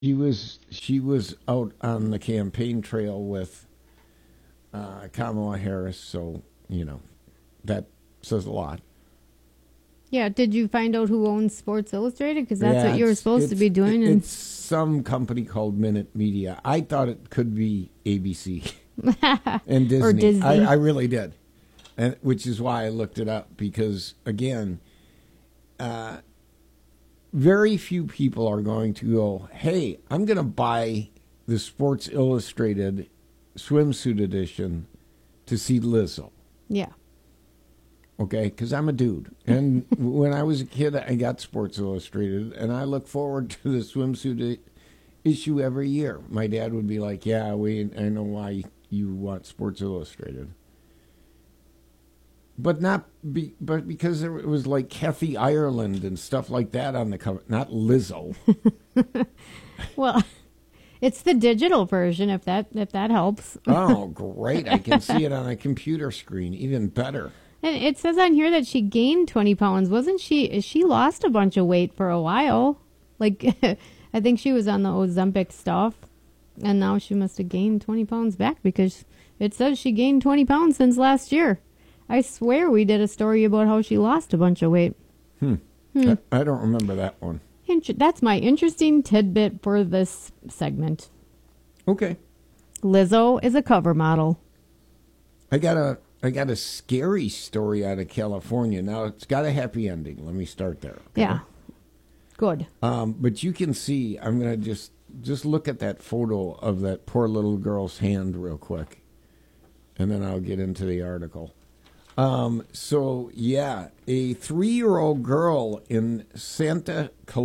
She was out on the campaign trail with Kamala Harris, so that says a lot. Yeah, did you find out who owns Sports Illustrated? Because that's Yeah, what you were supposed to be doing. It's some company called Minute Media. I thought it could be ABC and Disney. Or Disney. I really did, and which is why I looked it up because again, very few people are going to go, "Hey, I'm going to buy the Sports Illustrated swimsuit edition to see Lizzo." Yeah. Okay, because I'm a dude. And when I was a kid, I got Sports Illustrated, and I look forward to the swimsuit issue every year. My dad would be like, yeah, I know why you want Sports Illustrated. But but because it was like Kathy Ireland and stuff like that on the cover, not Lizzo. Well, it's the digital version, if that helps. Oh, great. I can see it on a computer screen. Even better. And it says on here that she gained 20 pounds. Wasn't she? She lost a bunch of weight for a while. Like, I think she was on the Ozempic stuff. And now she must have gained 20 pounds back because it says she gained 20 pounds since last year. I swear we did a story about how she lost a bunch of weight. I don't remember that one. That's my interesting tidbit for this segment. Okay. Lizzo is a cover model. I got a scary story out of California. Now, it's got a happy ending. Let me start there. Okay? Yeah. Good. But you can see, I'm going to just look at that photo of that poor little girl's hand real quick. And then I'll get into the article. So, yeah, a 3-year-old girl in Santa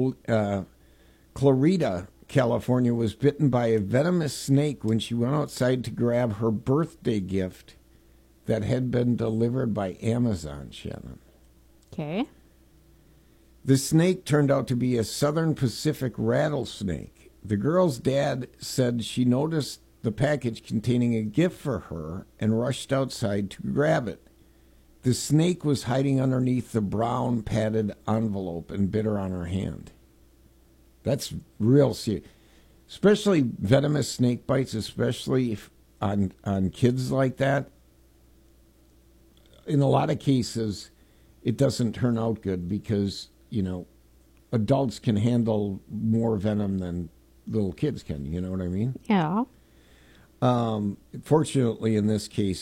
Clarita, California, was bitten by a venomous snake when she went outside to grab her birthday gift that had been delivered by Amazon, Shannon. Okay. The snake turned out to be a Southern Pacific rattlesnake. The girl's dad said she noticed the package containing a gift for her and rushed outside to grab it. The snake was hiding underneath the brown padded envelope and bit her on her hand. That's real serious. Especially venomous snake bites, especially on kids like that. In a lot of cases, it doesn't turn out good because, adults can handle more venom than little kids can. You know what I mean? Yeah. Fortunately, in this case,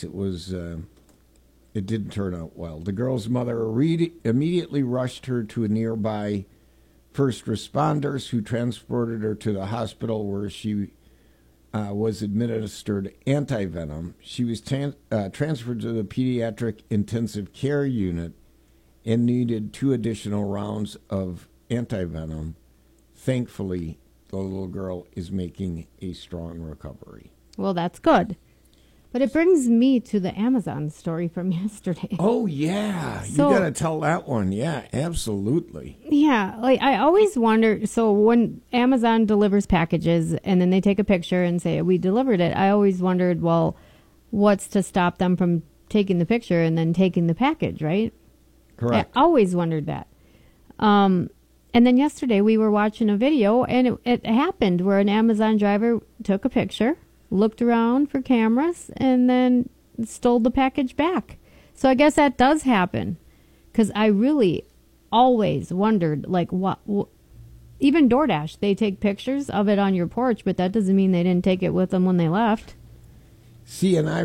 it didn't turn out well. The girl's mother immediately rushed her to a nearby first responders who transported her to the hospital where she was administered antivenom. She was transferred to the pediatric intensive care unit and needed 2 additional rounds of antivenom. Thankfully, the little girl is making a strong recovery. Well, that's good. But it brings me to the Amazon story from yesterday. Oh, yeah. So, you got to tell that one. Yeah, absolutely. Yeah. Like, I always wonder, so when Amazon delivers packages and then they take a picture and say, we delivered it, I always wondered, well, what's to stop them from taking the picture and then taking the package, right? Correct. I always wondered that. And then yesterday we were watching a video and it happened where an Amazon driver took a picture, looked around for cameras, and then stole the package back. So I guess that does happen. Because I really always wondered, like, what... Even DoorDash, they take pictures of it on your porch, but that doesn't mean they didn't take it with them when they left. See, and I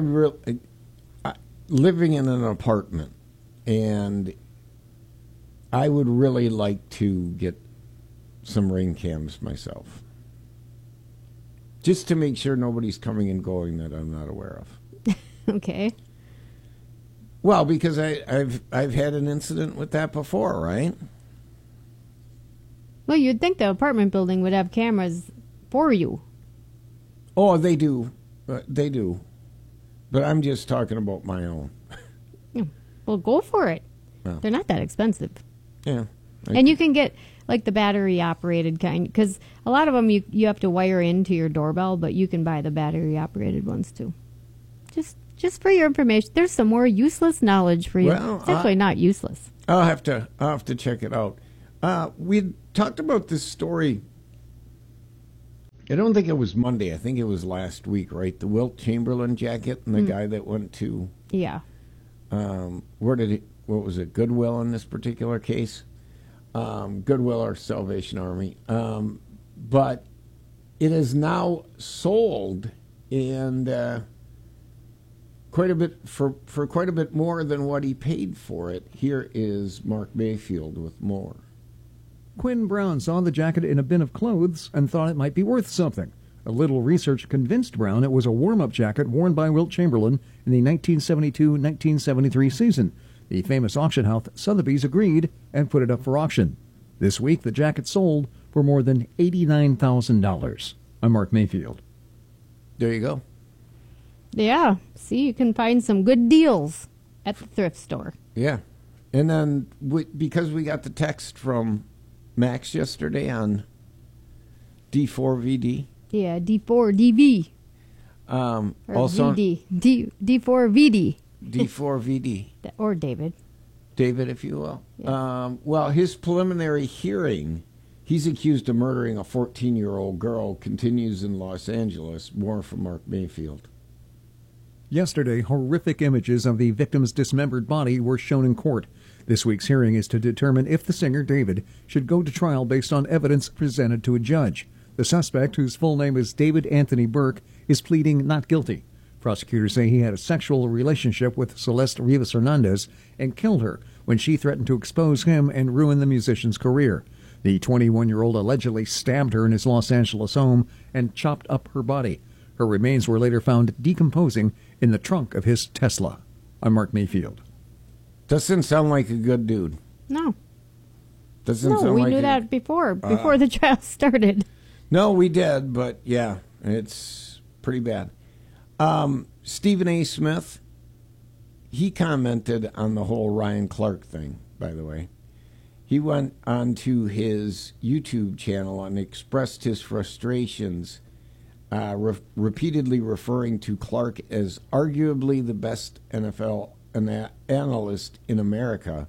living in an apartment, and I would really like to get some Ring cams myself. Just to make sure nobody's coming and going that I'm not aware of. Okay. Well, because I've had an incident with that before, right? Well, you'd think the apartment building would have cameras for you. Oh, they do. They do. But I'm just talking about my own. Well, go for it. Well, They're not that expensive. yeah. And you can get like the battery operated kind, because a lot of them you have to wire into your doorbell, but you can buy the battery operated ones too. Just for your information, there's some more useless knowledge for you. Well, it's actually not useless. I'll have to check it out. We talked about this story I don't think it was Monday. I think it was last week, right? The Wilt Chamberlain jacket and the guy that went to Yeah. what was it, Goodwill in this particular case? Goodwill or Salvation Army. But it is now sold and quite a bit for quite a bit more than what he paid for it. Here is Mark Mayfield with more. Quinn Brown saw the jacket in a bin of clothes and thought it might be worth something. A little research convinced Brown it was a warm-up jacket worn by Wilt Chamberlain in the 1972-1973 season. The famous auction house Sotheby's agreed and put it up for auction. This week, the jacket sold for more than $89,000. I'm Mark Mayfield. There you go. Yeah. See, you can find some good deals at the thrift store. Yeah. And then because we got the text from Max yesterday on D4VD. Yeah, D4DV. Or Also VD. D4VD. D4VD. Or David. David, if you will. Yeah. Well, his preliminary hearing, he's accused of murdering a 14-year-old girl, continues in Los Angeles. More from Mark Mayfield. Yesterday, horrific images of the victim's dismembered body were shown in court. This week's hearing is to determine if the singer, David, should go to trial based on evidence presented to a judge. The suspect, whose full name is David Anthony Burke, is pleading not guilty. Prosecutors say he had a sexual relationship with Celeste Rivas Hernandez and killed her when she threatened to expose him and ruin the musician's career. The 21-year-old allegedly stabbed her in his Los Angeles home and chopped up her body. Her remains were later found decomposing in the trunk of his Tesla. I'm Mark Mayfield. Doesn't sound like a good dude. No. Doesn't No, sound we like knew that before the trial started. No, we did, but yeah, it's pretty bad. Stephen A. Smith, he commented on the whole Ryan Clark thing, by the way. He went onto his YouTube channel and expressed his frustrations, repeatedly referring to Clark as arguably the best NFL analyst in America.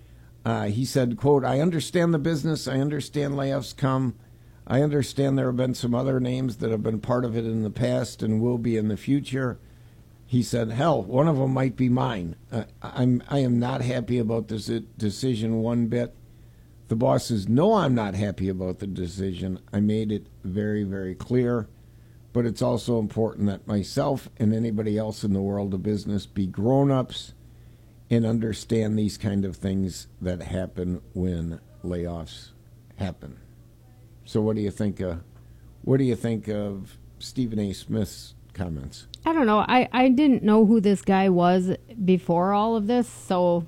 He said, quote, "I understand the business. I understand layoffs come. I understand there have been some other names that have been part of it in the past and will be in the future." He said, "Hell, one of them might be mine. I am not happy about this decision one bit. The bosses know I'm not happy about the decision. I made it very, very clear. But it's also important that myself and anybody else in the world of business be grown-ups and understand these kind of things that happen when layoffs happen." So what do you think of Stephen A. Smith's comments? I don't know. I didn't know who this guy was before all of this, so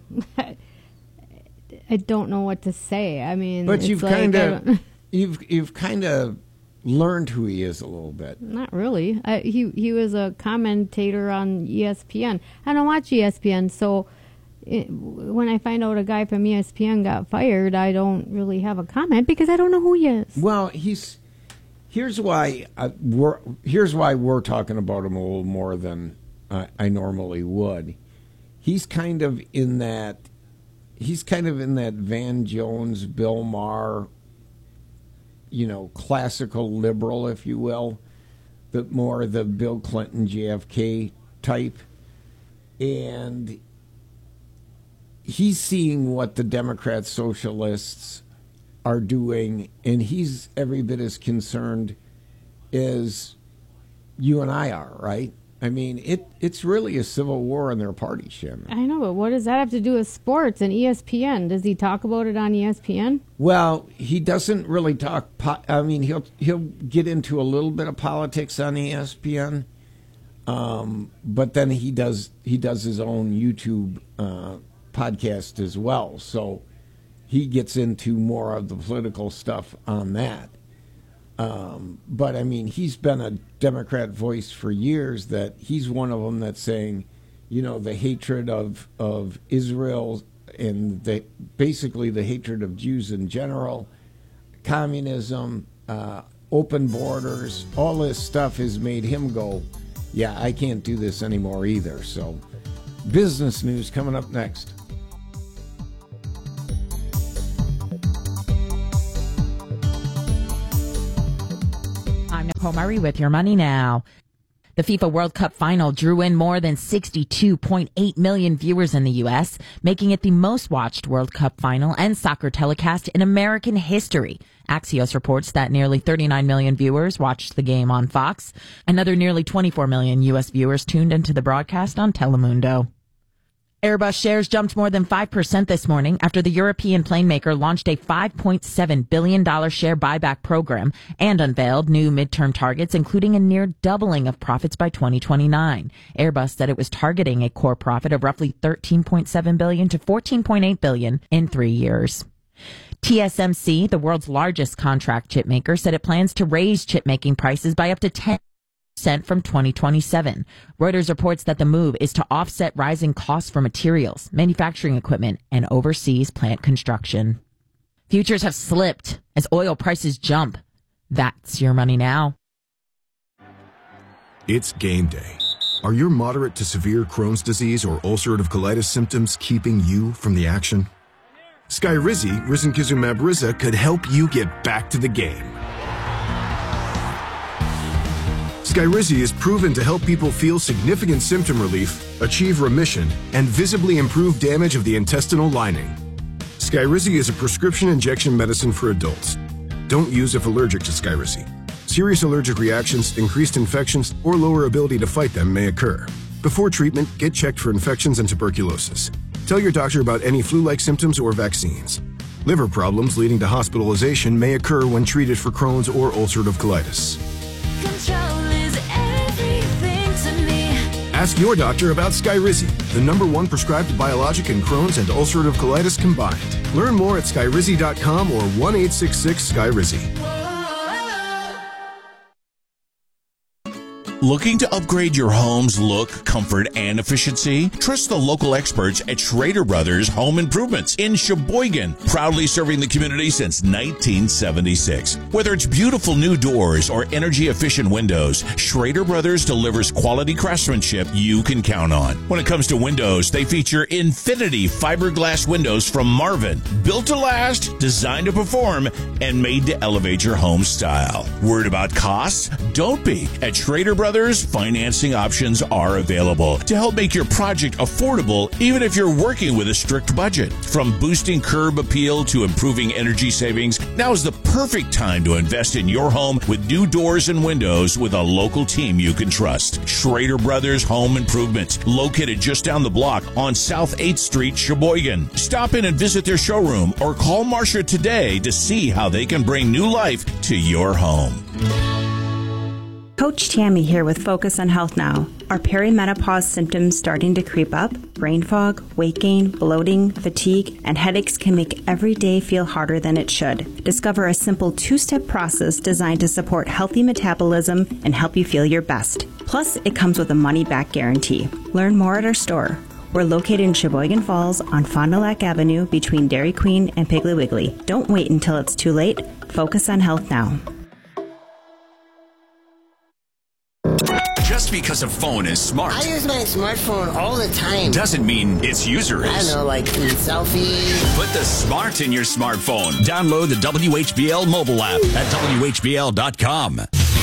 I don't know what to say. I mean, but it's you've like, you've kind of learned who he is a little bit. Not really. He was a commentator on ESPN. I don't watch ESPN, so when I find out a guy from ESPN got fired, I don't really have a comment because I don't know who he is. Well, here's why we're talking about him a little more than I normally would. He's kind of in that Van Jones, Bill Maher, classical liberal, if you will, the Bill Clinton, JFK type, and he's seeing what the Democrat socialists are doing, and he's every bit as concerned as you and I are, right? I mean, it's really a civil war in their party, Shannon. I know, but what does that have to do with sports and ESPN? Does he talk about it on ESPN? Well, he doesn't really talk. He'll get into a little bit of politics on ESPN, but then he does his own YouTube podcast as well. So he gets into more of the political stuff on that. But I mean, he's been a Democrat voice for years. That he's one of them that's saying, the hatred of Israel and basically the hatred of Jews in general, communism, open borders, all this stuff has made him go, yeah, I can't do this anymore either. So, business news coming up next. I'm Nicole Murray with your money now. The FIFA World Cup final drew in more than 62.8 million viewers in the U.S., making it the most watched World Cup final and soccer telecast in American history. Axios reports that nearly 39 million viewers watched the game on Fox. Another nearly 24 million U.S. viewers tuned into the broadcast on Telemundo. Airbus shares jumped more than 5% this morning after the European plane maker launched a $5.7 billion share buyback program and unveiled new midterm targets, including a near doubling of profits by 2029. Airbus said it was targeting a core profit of roughly $13.7 billion to $14.8 billion in 3 years. TSMC, the world's largest contract chip maker, said it plans to raise chip making prices by up to 10% from 2027. Reuters reports that the move is to offset rising costs for materials, manufacturing equipment, and overseas plant construction. Futures have slipped as oil prices jump. That's your money now. It's game day. Are your moderate to severe Crohn's disease or ulcerative colitis symptoms keeping you from the action? Skyrizi, risankizumab Riza, could help you get back to the game. Skyrizi is proven to help people feel significant symptom relief, achieve remission, and visibly improve damage of the intestinal lining. Skyrizi is a prescription injection medicine for adults. Don't use if allergic to Skyrizi. Serious allergic reactions, increased infections, or lower ability to fight them may occur. Before treatment, get checked for infections and tuberculosis. Tell your doctor about any flu-like symptoms or vaccines. Liver problems leading to hospitalization may occur when treated for Crohn's or ulcerative colitis. Ask your doctor about Skyrizi, the #1 prescribed biologic in Crohn's and ulcerative colitis combined. Learn more at skyrizi.com or 1-866-SKYRIZI. Looking to upgrade your home's look, comfort, and efficiency? Trust the local experts at Schrader Brothers Home Improvements in Sheboygan, proudly serving the community since 1976. Whether it's beautiful new doors or energy-efficient windows, Schrader Brothers delivers quality craftsmanship you can count on. When it comes to windows, they feature Infinity fiberglass windows from Marvin, built to last, designed to perform, and made to elevate your home style. Worried about costs? Don't be. At Schrader Brothers, financing options are available to help make your project affordable, even if you're working with a strict budget. From boosting curb appeal to improving energy savings, now is the perfect time to invest in your home with new doors and windows with a local team you can trust. Schrader Brothers Home Improvements, located just down the block on South 8th Street, Sheboygan. Stop in and visit their showroom or call Marcia today to see how they can bring new life to your home. Coach Tammy here with Focus on Health Now. Are perimenopause symptoms starting to creep up? Brain fog, weight gain, bloating, fatigue, and headaches can make every day feel harder than it should. Discover a simple 2-step process designed to support healthy metabolism and help you feel your best. Plus, it comes with a money-back guarantee. Learn more at our store. We're located in Sheboygan Falls on Fond du Lac Avenue between Dairy Queen and Piggly Wiggly. Don't wait until it's too late. Focus on health now. Just because a phone is smart, I use my smartphone all the time, doesn't mean its user is. I don't know, like selfies. Put the smart in your smartphone. Download the WHBL mobile app at WHBL.com.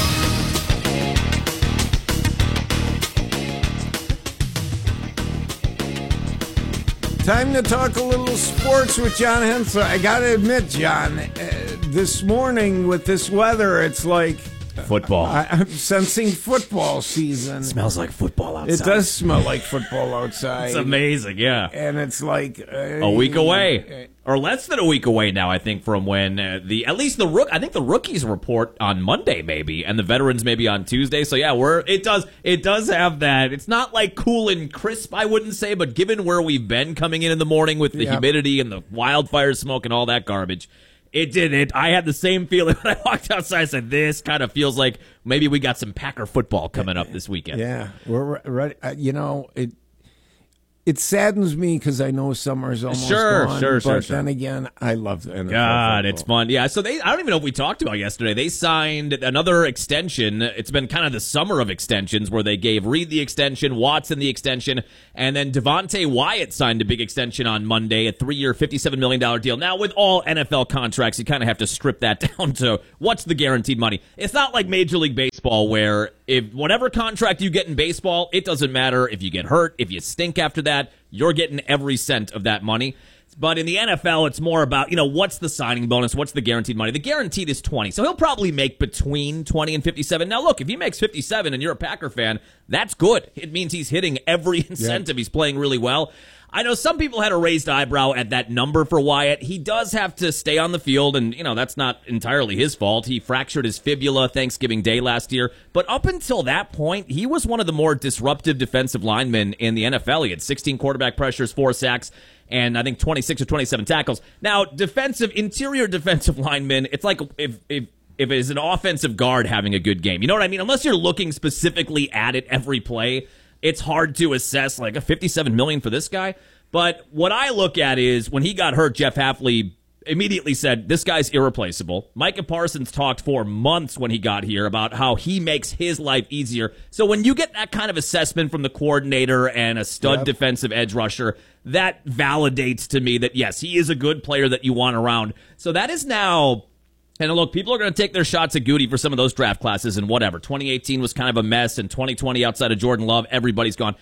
Time to talk a little sports with John Hensler. I got to admit, John, this morning with this weather, it's like football. I'm sensing football season. It smells like football outside. It does smell like football outside. It's amazing, yeah. And it's like a week away, or less than a week away now. I think from when I think the rookies report on Monday maybe, and the veterans maybe on Tuesday. So yeah, it does have that. It's not like cool and crisp, I wouldn't say, but given where we've been coming in the morning with the humidity and the wildfire smoke and all that garbage. It did it. I had the same feeling when I walked outside. I said, this kind of feels like maybe we got some Packer football coming up this weekend. Yeah, we're ready. It saddens me because I know summer's almost gone. But then again, I love the NFL God, football. It's fun. Yeah, so I don't even know if we talked about yesterday. They signed another extension. It's been kind of the summer of extensions where they gave Reed the extension, Watson the extension, and then Devontae Wyatt signed a big extension on Monday, a 3-year, $57 million deal. Now, with all NFL contracts, you kind of have to strip that down to what's the guaranteed money. It's not like Major League Baseball baseball where if whatever contract you get in baseball, it doesn't matter if you get hurt, if you stink after that, you're getting every cent of that money. But in the NFL, it's more about, what's the signing bonus? What's the guaranteed money? The guaranteed is 20. So he'll probably make between 20 and 57. Now, look, if he makes 57 and you're a Packer fan, that's good. It means he's hitting every incentive. He's playing really well. I know some people had a raised eyebrow at that number for Wyatt. He does have to stay on the field, and, that's not entirely his fault. He fractured his fibula Thanksgiving Day last year. But up until that point, he was one of the more disruptive defensive linemen in the NFL. He had 16 quarterback pressures, 4 sacks, and I think 26 or 27 tackles. Now, interior defensive linemen, it's like if it's an offensive guard having a good game. You know what I mean? Unless you're looking specifically at it every play, it's hard to assess like a $57 million for this guy. But what I look at is when he got hurt, Jeff Hafley immediately said, this guy's irreplaceable. Micah Parsons talked for months when he got here about how he makes his life easier. So when you get that kind of assessment from the coordinator and a stud defensive edge rusher, that validates to me that, yes, he is a good player that you want around. So that is now... And look, people are going to take their shots at Goody for some of those draft classes and whatever. 2018 was kind of a mess, and 2020 outside of Jordan Love, everybody's gone.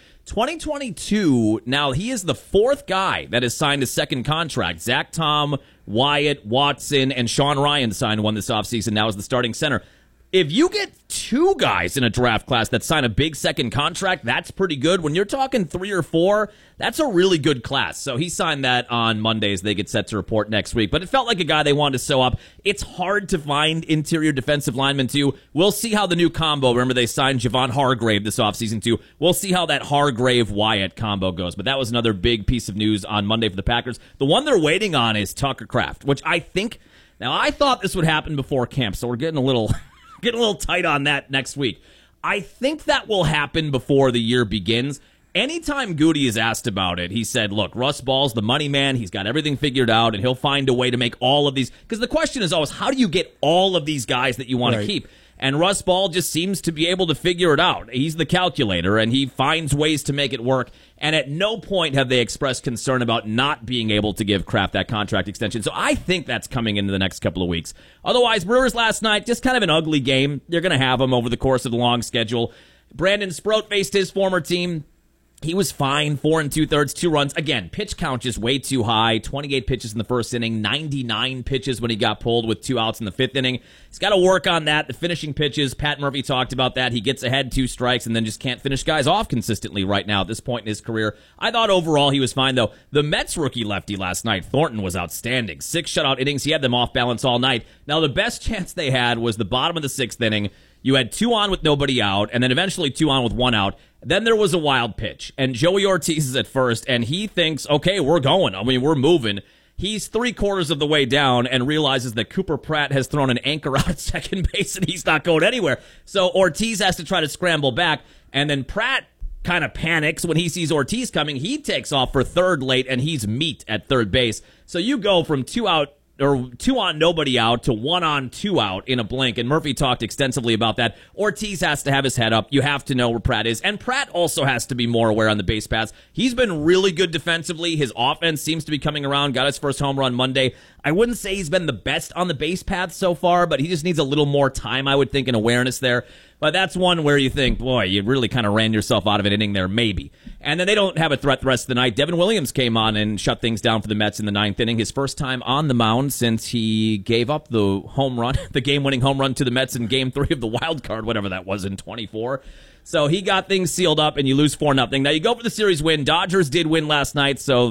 2022, now he is the 4th guy that has signed a second contract. Zach Tom, Wyatt, Watson, and Sean Ryan signed one this offseason now as the starting center. If you get 2 guys in a draft class that sign a big second contract, that's pretty good. When you're talking 3 or 4, that's a really good class. So he signed that on Monday as they get set to report next week. But it felt like a guy they wanted to sew up. It's hard to find interior defensive linemen, too. We'll see how the new combo, remember they signed Javon Hargrave this offseason, too. We'll see how that Hargrave-Wyatt combo goes. But that was another big piece of news on Monday for the Packers. The one they're waiting on is Tucker Kraft, which I think... Now, I thought this would happen before camp, so we're getting a little tight on that next week. I think that will happen before the year begins. Anytime Goody is asked about it, he said, look, Russ Ball's the money man. He's got everything figured out, and he'll find a way to make all of these. Because the question is always, how do you get all of these guys that you want to keep? And Russ Ball just seems to be able to figure it out. He's the calculator, and he finds ways to make it work. And at no point have they expressed concern about not being able to give Kraft that contract extension. So I think that's coming into the next couple of weeks. Otherwise, Brewers last night, just kind of an ugly game. They're going to have them over the course of the long schedule. Brandon Sproat faced his former team. He was fine, 4 2/3, 2 runs. Again, pitch count just way too high. 28 pitches in the first inning, 99 pitches when he got pulled with 2 outs in the 5th inning. He's got to work on that. The finishing pitches, Pat Murphy talked about that. He gets ahead 2 strikes and then just can't finish guys off consistently right now at this point in his career. I thought overall he was fine, though. The Mets rookie lefty last night, Thornton, was outstanding. 6 shutout innings. He had them off balance all night. Now, the best chance they had was the bottom of the 6th inning. You had 2 on with nobody out, and then eventually 2 on with 1 out. Then there was a wild pitch, and Joey Ortiz is at first, and he thinks, okay, we're going. I mean, we're moving. He's 3/4 of the way down and realizes that Cooper Pratt has thrown an anchor out at second base, and he's not going anywhere. So Ortiz has to try to scramble back, and then Pratt kind of panics when he sees Ortiz coming. He takes off for third late, and he's meat at third base. So you go from 2 out, or 2 on, nobody out, to 1 on, 2 out in a blink. And Murphy talked extensively about that. Ortiz has to have his head up. You have to know where Pratt is. And Pratt also has to be more aware on the base paths. He's been really good defensively. His offense seems to be coming around. Got his first home run Monday. I wouldn't say he's been the best on the base paths so far, but he just needs a little more time, I would think, and awareness there. But that's one where you think, boy, you really kind of ran yourself out of an inning there, maybe. And then they don't have a threat the rest of the night. Devin Williams came on and shut things down for the Mets in the 9th inning. His first time on the mound since he gave up the home run, the game-winning home run to the Mets in Game 3 of the wild card, whatever that was, in 24. So he got things sealed up, and you lose 4-0. Now you go for the series win. Dodgers did win last night, so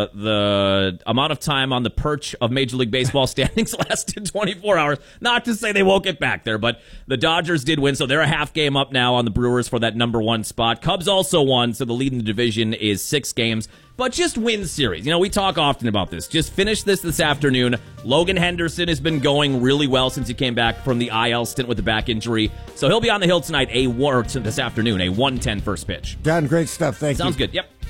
the amount of time on the perch of Major League Baseball standings lasted 24 hours. Not to say they won't get back there, but the Dodgers did win, so they're a half game up now on the Brewers for that number 1 spot. Cubs also won, so the lead in the division is 6 games. But just win series. You know, we talk often about this. Just finish this afternoon. Logan Henderson has been going really well since he came back from the IL stint with the back injury. So he'll be on the hill tonight, this afternoon, a 1:10 first pitch. John, great stuff. Thank you. Sounds good. Yep.